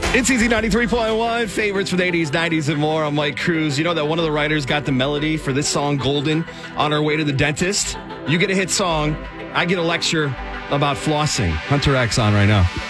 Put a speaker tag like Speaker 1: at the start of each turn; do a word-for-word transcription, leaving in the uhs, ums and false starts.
Speaker 1: It's Easy ninety-three point one, favorites from the eighties, nineties, and more. I'm Mike Cruz. You know that one of the writers got the melody for this song, Golden, on our way to the dentist? You get a hit song, I get a lecture about flossing. Hunter X on right now.